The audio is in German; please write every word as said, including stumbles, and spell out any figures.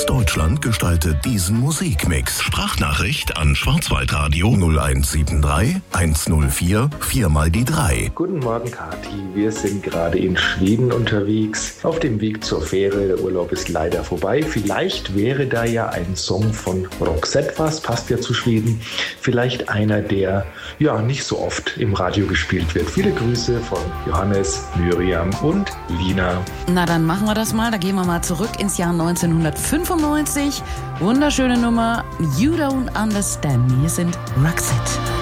Ganz Deutschland gestaltet diesen Musikmix. Sprachnachricht an Schwarzwaldradio null eins sieben drei eins null vier vier mal die drei. Guten Morgen, Kathi. Wir sind gerade in Schweden unterwegs. Auf dem Weg zur Fähre. Der Urlaub ist leider vorbei. Vielleicht wäre da ja ein Song von Roxette was. Passt ja zu Schweden. Vielleicht einer, der ja nicht so oft im Radio gespielt wird. Viele Grüße von Johannes, Miriam und Lina. Na, dann machen wir das mal. Da gehen wir mal zurück ins Jahr neunzehnhundertfünfundneunzig. Wunderschöne Nummer. You Don't Understand Me. Hier sind Roxette.